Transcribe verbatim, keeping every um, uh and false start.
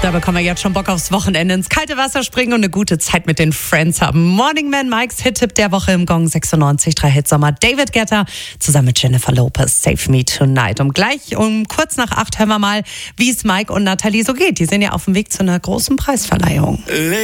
Da bekommen wir jetzt schon Bock aufs Wochenende, ins kalte Wasser springen und eine gute Zeit mit den Friends haben. Morning Man, Mikes Hit-Tipp der Woche im Gong sechsundneunzig, drei Hitsommer. David Guetta zusammen mit Jennifer Lopez, Save Me Tonight. Und gleich um kurz nach acht hören wir mal, wie es Mike und Nathalie so geht. Die sind ja auf dem Weg zu einer großen Preisverleihung.